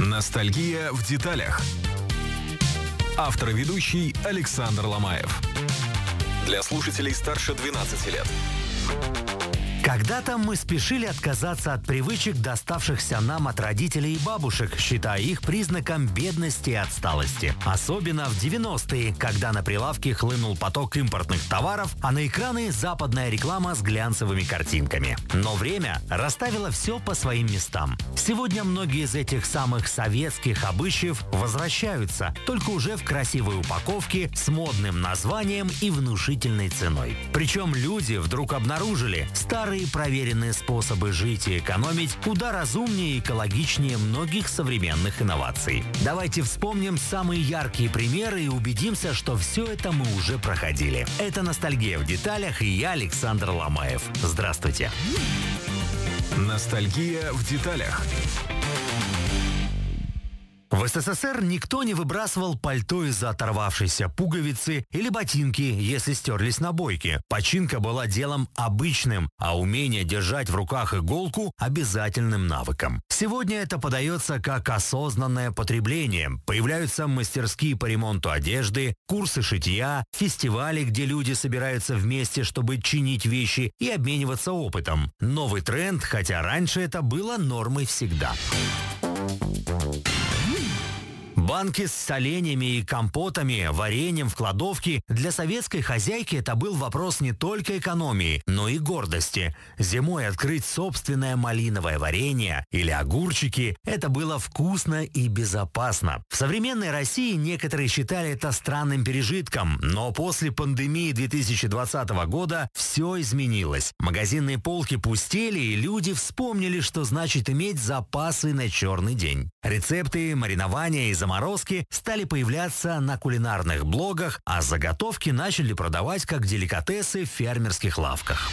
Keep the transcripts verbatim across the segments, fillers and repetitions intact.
Ностальгия в деталях. Автор и ведущий Александр Ломаев. Для слушателей старше двенадцати лет. Когда-то мы спешили отказаться от привычек, доставшихся нам от родителей и бабушек, считая их признаком бедности и отсталости. Особенно в девяностые, когда на прилавке хлынул поток импортных товаров, а на экраны западная реклама с глянцевыми картинками. Но время расставило все по своим местам. Сегодня многие из этих самых советских обычаев возвращаются, только уже в красивой упаковке, с модным названием и внушительной ценой. Причем люди вдруг обнаружили старые проверенные способы жить и экономить куда разумнее и экологичнее многих современных инноваций. Давайте вспомним самые яркие примеры и убедимся, что все это мы уже проходили. Это «Ностальгия в деталях» и я, Александр Ломаев. Здравствуйте. Ностальгия в деталях. В СССР никто не выбрасывал пальто из-за оторвавшейся пуговицы или ботинки, если стерлись набойки. Починка была делом обычным, а умение держать в руках иголку – обязательным навыком. Сегодня это подается как осознанное потребление. Появляются мастерские по ремонту одежды, курсы шитья, фестивали, где люди собираются вместе, чтобы чинить вещи и обмениваться опытом. Новый тренд, хотя раньше это было нормой всегда. Банки с соленьями и компотами, вареньем в кладовке – для советской хозяйки это был вопрос не только экономии, но и гордости. Зимой открыть собственное малиновое варенье или огурчики – это было вкусно и безопасно. В современной России некоторые считали это странным пережитком, но после пандемии две тысячи двадцатого года все изменилось. Магазинные полки пустели, и люди вспомнили, что значит иметь запасы на черный день. Рецепты, маринования и заморозки стали появляться на кулинарных блогах, а заготовки начали продавать как деликатесы в фермерских лавках.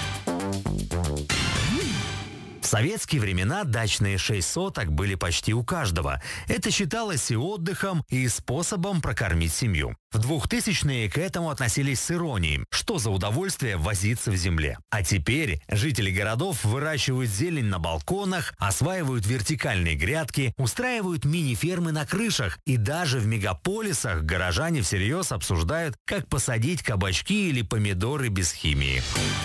В советские времена дачные шесть соток были почти у каждого. Это считалось и отдыхом, и способом прокормить семью. В двухтысячные к этому относились с иронией. Что за удовольствие возиться в земле? А теперь жители городов выращивают зелень на балконах, осваивают вертикальные грядки, устраивают мини-фермы на крышах. И даже в мегаполисах горожане всерьез обсуждают, как посадить кабачки или помидоры без химии.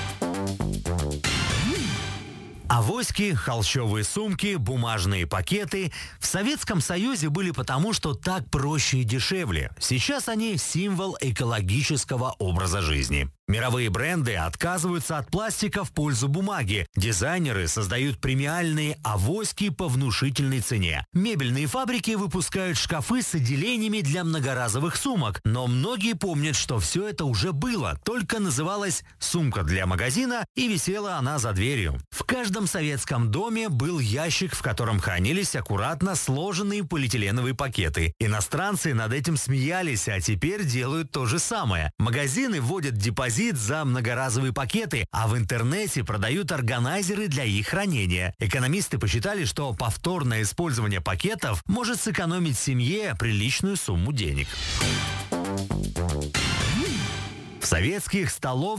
Авоськи, холщовые сумки, бумажные пакеты в Советском Союзе были потому, что так проще и дешевле. Сейчас они символ экологического образа жизни. Мировые бренды отказываются от пластика в пользу бумаги. Дизайнеры создают премиальные авоськи по внушительной цене. Мебельные фабрики выпускают шкафы с отделениями для многоразовых сумок. Но многие помнят, что все это уже было, только называлась «сумка для магазина» и висела она за дверью. В каждом советском доме был ящик, в котором хранились аккуратно сложенные полиэтиленовые пакеты. Иностранцы над этим смеялись, а теперь делают то же самое. Магазины вводят депозит за многоразовые пакеты, а в интернете продают органайзеры для их хранения. Экономисты посчитали, что повторное использование пакетов может сэкономить семье приличную сумму денег. В советских столовых